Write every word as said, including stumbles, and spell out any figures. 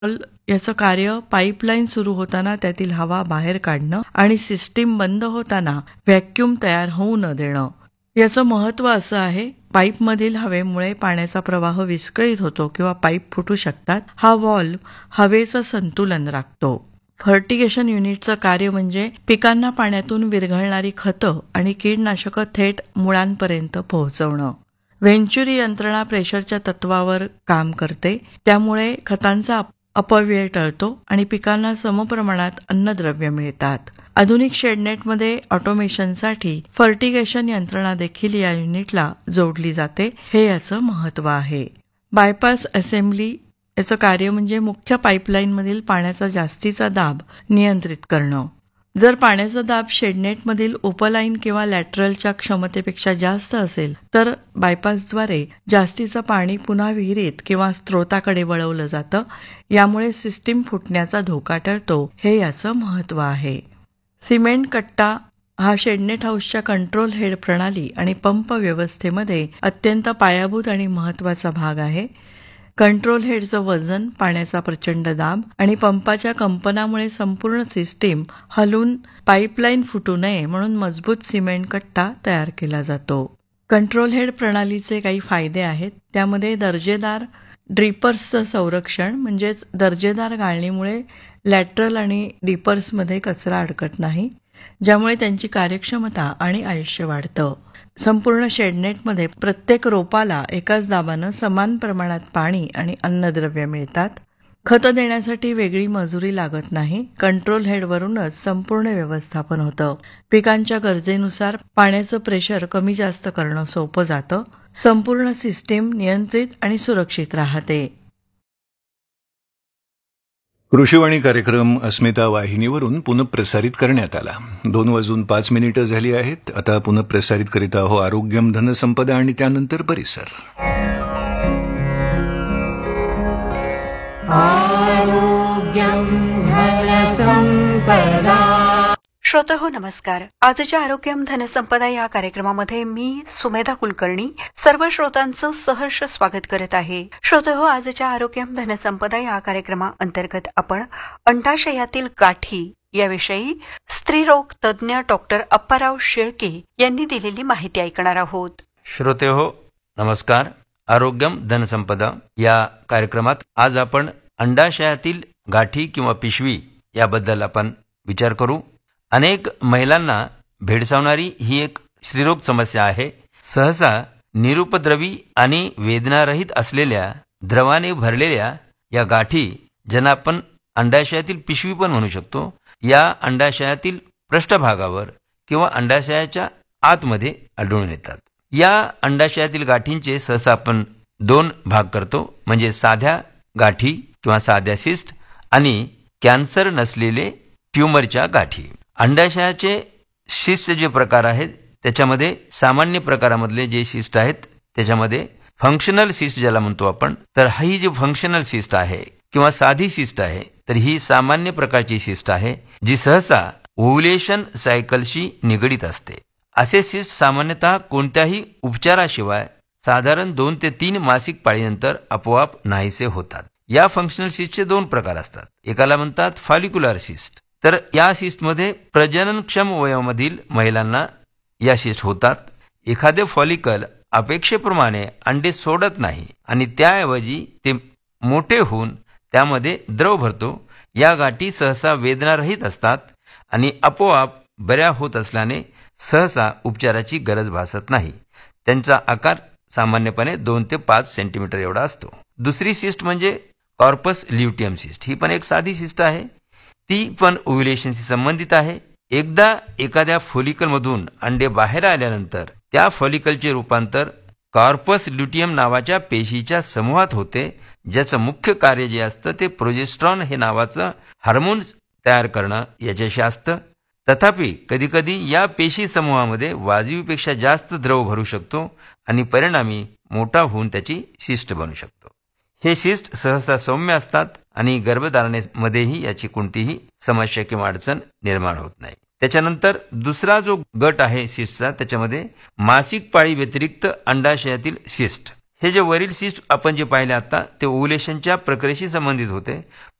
याचं कार्य पाईपलाईन सुरू होताना त्यातील हवा बाहेर काढणं आणि सिस्टीम बंद होताना व्हॅक्यूम तयार होऊ न देणं. याचं महत्त्व असं आहे, पाईपमधील हवेमुळे पाण्याचा प्रवाह विस्कळीत होतो किंवा पाईप फुटू शकतात. हा व्हॉल्व्ह हवेचं संतुलन राखतो. फर्टिगेशन युनिटचं कार्य म्हणजे पिकांना पाण्यातून विरघळणारी खतं आणि कीडनाशकं थेट मुळांपर्यंत पोहोचवणं. व्हेंचुरी यंत्रणा प्रेशरच्या तत्वावर काम करते, त्यामुळे खतांचा अपव्यय टळतो आणि पिकांना समप्रमाणात अन्नद्रव्य मिळतात. आधुनिक शेडनेटमध्ये ऑटोमेशनसाठी फर्टिगेशन यंत्रणा देखील या युनिटला जोडली जाते. हे याचं महत्त्व आहे. बायपास असेंब्ली याचं कार्य म्हणजे मुख्य पाईपलाईनमधील पाण्याचा जास्तीचा दाब नियंत्रित करणं. जर पाण्याचा दाब शेडनेटमधील उपलाईन किंवा लॅटरलच्या क्षमतेपेक्षा जास्त असेल तर बायपासद्वारे जास्तीचं पाणी पुन्हा विहिरीत किंवा स्त्रोताकडे वळवलं जातं. यामुळे सिस्टीम फुटण्याचा धोका टळतो. हे याचं महत्त्व आहे. सिमेंट कट्टा हा शेडनेट हाऊसच्या कंट्रोल हेड प्रणाली आणि पंप व्यवस्थेमध्ये अत्यंत पायाभूत आणि महत्त्वाचा भाग आहे. कंट्रोल हेडचं वजन, पाण्याचा प्रचंड दाब आणि पंपाच्या कंपनामुळे संपूर्ण सिस्टीम हलून पाईपलाईन फुटू नये म्हणून मजबूत सिमेंट कट्टा तयार केला जातो. कंट्रोल हेड प्रणालीचे काही फायदे आहेत. त्यामध्ये दर्जेदार ड्रिपर्सचं संरक्षण, म्हणजेच दर्जेदार गाळणीमुळे लॅटरल आणि डिपर्समध्ये कचरा अडकत नाही, ज्यामुळे त्यांची कार्यक्षमता आणि आयुष्य वाढतं. संपूर्ण शेडनेटमध्ये प्रत्येक रोपाला एकाच दाबानं समान प्रमाणात पाणी आणि अन्नद्रव्य मिळतात. खतं देण्यासाठी वेगळी मजुरी लागत नाही. कंट्रोल हेडवरूनच संपूर्ण व्यवस्थापन होतं. पिकांच्या गरजेनुसार पाण्याचं प्रेशर कमी जास्त करणं सोपं जातं. संपूर्ण सिस्टीम नियंत्रित आणि सुरक्षित राहते. कृषीवाणी कार्यक्रम अस्मिता वाहिनीवरून पुनःप्रसारित करण्यात आला. दोन वाजून पाच मिनिटं झाली आहेत. आता पुनःप्रसारित करीत आहो आरोग्यम धनसंपदा आणि त्यानंतर परिसर. आरोग्यम धनसंपदा. श्रोतहो नमस्कार. आजच्या आरोग्यम धनसंपदा या कार्यक्रमामध्ये मी सुमेधा कुलकर्णी सर्व श्रोतांचं सहर्ष स्वागत करत आहे. श्रोतहो, आजच्या आरोग्यम धनसंपदा या कार्यक्रमाअंतर्गत आपण अंडाशयातील गाठी याविषयी स्त्रीरोग तज्ज्ञ डॉक्टर अप्पाराव शेळके यांनी दिलेली माहिती ऐकणार आहोत. श्रोतेहो नमस्कार. आरोग्यम धनसंपदा या कार्यक्रमात आज आपण अंडाशयातील गाठी किंवा पिशवी याबद्दल आपण विचार करू. अनेक महिलांना भेडसावणारी ही एक स्त्रीरोग समस्या आहे. सहसा निरुपद्रवी आणि वेदनारहित असलेल्या द्रवाने भरलेल्या या गाठी, ज्यांना आपण अंडाशयातील पिशवी पण म्हणू शकतो, या अंडाशयातील पृष्ठभागावर किंवा अंडाशयाच्या आतमध्ये आढळून येतात. या अंडाशयातील गाठींचे सहसा आपण दोन भाग करतो, म्हणजे साध्या गाठी किंवा साध्या सिस्ट आणि कॅन्सर नसलेले ट्यूमरच्या गाठी. अंडाशयाचे सिस्टचे जे प्रकार आहेत त्याच्यामध्ये सामान्य प्रकारामधले जे सिस्ट आहेत त्याच्यामध्ये फंक्शनल सिस्ट ज्याला म्हणतो आपण, तर ही जी फंक्शनल सिस्ट आहे किंवा साधी सिस्ट आहे, तर ही सामान्य प्रकारची सिस्ट आहे जी सहसा ओव्युलेशन सायकलशी निगडीत असते. असे सिस्ट सामान्यतः कोणत्याही उपचाराशिवाय साधारण दोन ते तीन मासिक पाळीनंतर आपोआप नाहीसे होतात. या फंक्शनल सिस्टचे दोन प्रकार असतात. एकाला म्हणतात फॉलिक्युलर सिस्ट. तर या सिस्टमध्ये प्रजननक्षम वयोमधील महिलांना या सिस्ट होतात. एखादे फॉलिकल अपेक्षेप्रमाणे अंडे सोडत नाही आणि त्याऐवजी ते मोठे होऊन त्यामध्ये द्रव भरतो. या गाठी सहसा वेदनारहित असतात आणि आपोआप बऱ्या होत असल्याने सहसा उपचाराची गरज भासत नाही. त्यांचा आकार सामान्यपणे दोन ते पाच सेंटीमीटर एवढा असतो. दुसरी सिस्ट म्हणजे कॉर्पस ल्युटियम सिस्ट. ही पण एक साधी सिस्ट आहे. ती पण ओव्युलेशनशी संबंधित आहे. एकदा एखाद्या फॉलिकलमधून अंडे बाहेर आल्यानंतर त्या फॉलिकलचे रूपांतर कॉर्पस ल्युटियम नावाच्या पेशीच्या समूहात होते, ज्याचं मुख्य कार्य जे असतं ते प्रोजेस्ट्रॉन हे नावाचं हार्मोन तयार करणं याच्याशी असतं. तथापि कधीकधी या पेशी समूहामध्ये वाजवीपेक्षा जास्त द्रव भरू शकतो आणि परिणामी मोठा होऊन त्याची सिस्ट बनू शकतो. हे सिस्ट सहसा सौम्य असतात आणि गर्भधारणेमध्येही याची कोणतीही समस्या किंवा अडचण निर्माण होत नाही. त्याच्यानंतर दुसरा जो गट आहे सिस्टचा, त्याच्यामध्ये मासिक पाळी व्यतिरिक्त अंडाशयातील सिस्ट हे जे वरील सीस आपण जे पाहिले आता ते ओव्युलेशनच्या प्रक्रियेशी संबंधित होते.